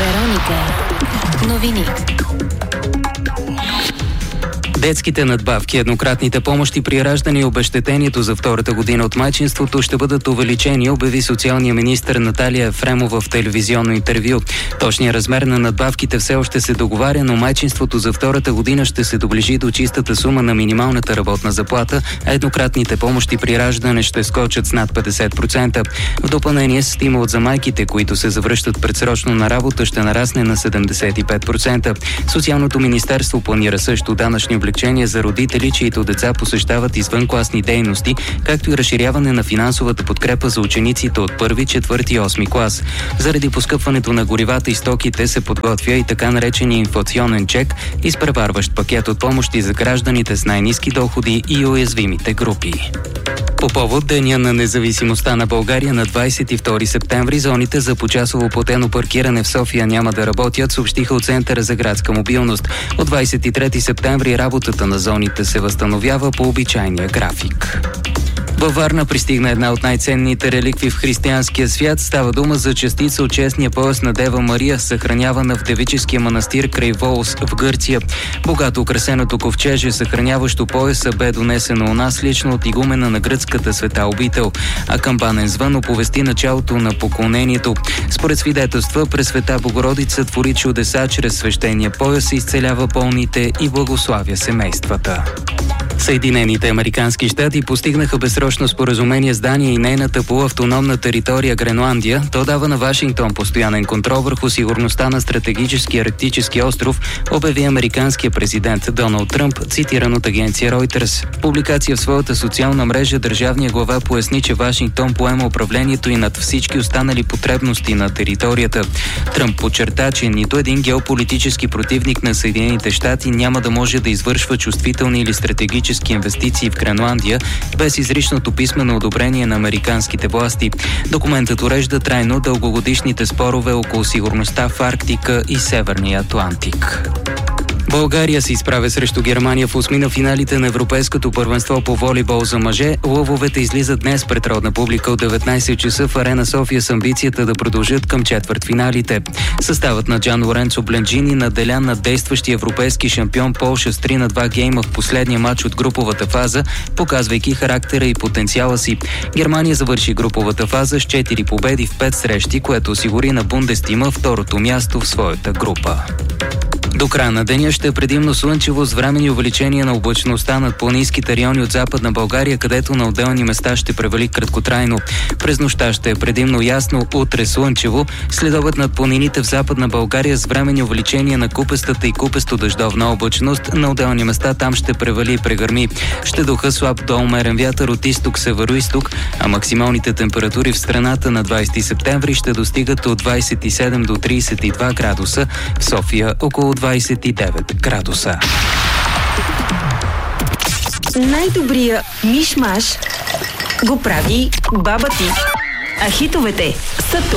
Вероника. Новини. Детските надбавки, еднократните помощи при раждане и обезщетението за втората година от майчинството ще бъдат увеличени, обяви социалния министър Наталия Ефремова в телевизионно интервю. Точният размер на надбавките все още се договаря, но майчинството за втората година ще се доближи до чистата сума на минималната работна заплата, а еднократните помощи при раждане ще скочат с над 50%. В допълнение, стимулът за майките, които се завръщат предсрочно на работа, ще нарасне на 75%. Социалното министерство планира също данъчни облегчения за родители, чието деца посещават извънкласни дейности, както и разширяване на финансовата подкрепа за учениците от 1, 4 и 8 клас. Заради поскъпването на горивата и стоките се подготвя и така наречения инфлационен чек, изпреварващ пакет от помощи за гражданите с най-ниски доходи и уязвимите групи. По повод Деня на независимостта на България на 22 септември зоните за почасово платено паркиране в София няма да работят, съобщиха от Центъра за градска мобилност. От 23 септември работата на зоните се възстановява по обичайния график. Във Варна пристигна една от най-ценните реликви в християнския свят. Става дума за частица от честния пояс на Дева Мария, съхранявана в девическия манастир край Волос в Гърция. Богато украсеното ковчеже, съхраняващо пояса, бе донесено у нас лично от игумена на гръцката света обител, а камбанен звън оповести началото на поклонението. Според свидетелства, Пресвета Богородица твори чудеса чрез свещения пояс, изцелява болните и благославя семействата. Съединените американски щати постигнаха безсрочно споразумение с Дания и нейната полуавтономна територия Гренландия. То дава на Вашингтон постоянен контрол върху сигурността на стратегическия арктически остров, обяви американския президент Доналд Тръмп, цитиран от агенция Reuters. В публикация в своята социална мрежа държавния глава поясни, че Вашингтон поема управлението и над всички останали потребности на територията. Тръмп подчерта, че нито един геополитически противник на Съединените щати няма да може да извършва чувствителни или стратегически инвестиции в Гренландия без изричното писмено одобрение на американските власти. Документът урежда трайно дългогодишните спорове около сигурността в Арктика и Северния Атлантик. България се изправя срещу Германия в осмина финалите на Европейското първенство по волейбол за мъже. Лъвовете излизат днес пред родна публика от 19 часа в Арена София с амбицията да продължат към четвъртфиналите. Съставът на Джан Лоренцо Бленджини наделя на действащия европейски шампион Полша с 3-2 гейма в последния матч от груповата фаза, показвайки характера и потенциала си. Германия завърши груповата фаза с 4 победи в 5 срещи, което осигури на Бундестима второто място в своята група. До края на деня ще е предимно слънчево с временни увеличения на облачността над планинските райони от Западна България, където на отделни места ще превали краткотрайно. През нощта ще е предимно ясно, утре слънчево, следобед над планините в Западна България с временни увеличения на купестата и купесто-дъждовна облачност, на отделни места там ще превали и прегърми. Ще духа слаб до умерен вятър от изток-северо-изток, а максималните температури в страната на 20 септември ще достигат от 27 до 32 градуса, в София около 29 градуса. Най-добрия миш-маш го прави баба ти. А хитовете са